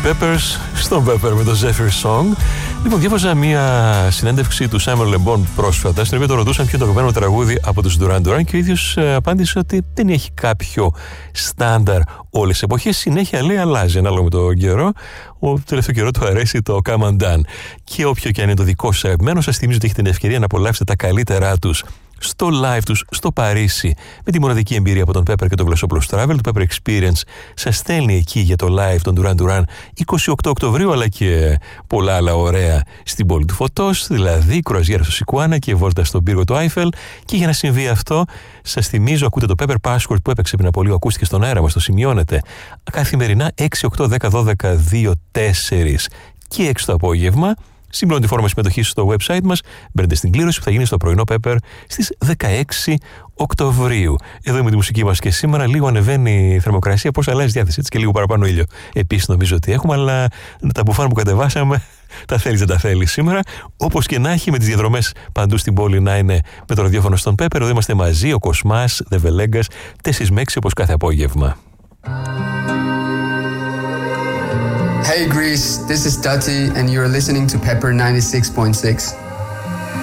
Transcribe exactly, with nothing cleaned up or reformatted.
Peppers στον Pepper με το Zephyr Song. Λοιπόν, διάβαζα μια συνέντευξη του Simon Le Bon πρόσφατα, στην οποία το ρωτούσαν ποιο είναι το αγαπημένο τραγούδι από τους Duran Duran και ο ίδιος απάντησε ότι δεν έχει κάποιο στάνταρ όλες τις εποχές. Συνέχεια λέει αλλάζει ανάλογα με τον καιρό. Ο τελευταίο καιρό του αρέσει το Come Undone. Και όποιο και αν είναι το δικό σας αγαπημένο, σας θυμίζω ότι έχετε την ευκαιρία να απολαύσετε τα καλύτερά τους στο live τους στο Παρίσι με τη μοναδική εμπειρία από τον Pepper και το Βλασόπουλος Travel. Το Pepper Experience σας στέλνει εκεί για το live των Duran Duran εικοστή ογδόη Οκτωβρίου, αλλά και πολλά άλλα ωραία στην πόλη του φωτός, δηλαδή κρουαζιέρα στο Σικουάνα και βόλτα στον πύργο του Άιφελ. Και για να συμβεί αυτό, σας θυμίζω, ακούτε το Pepper Passport που έπαιξε πριν από λίγο, ακούστηκε στον αέρα μας, το σημειώνετε καθημερινά έξι, οκτώ, δέκα, δώδεκα, δύο, τέσσερα και έξι το απόγευμα. Συμπληρώνει τη φόρμα συμμετοχής στο website μας. Μπαίνετε στην κλήρωση που θα γίνει στο πρωινό Pepper στις δεκαέξι Οκτωβρίου. Εδώ με τη μουσική μας και σήμερα λίγο ανεβαίνει η θερμοκρασία. Πώς αλλάζει η διάθεση, έτσι, και λίγο παραπάνω ήλιο. Επίσης νομίζω ότι έχουμε, αλλά τα μπουφάν που κατεβάσαμε τα θέλεις δεν τα θέλεις σήμερα. Όπως και να έχει, με τις διαδρομές παντού στην πόλη να είναι με το ραδιόφωνο στον Pepper. Εδώ είμαστε μαζί, ο Κοσμάς, The Velegas, τέσσερα με έξι όπως κάθε απόγευμα. Hey Greece, this is Dutty and you're listening to Pepper ninety-six point six.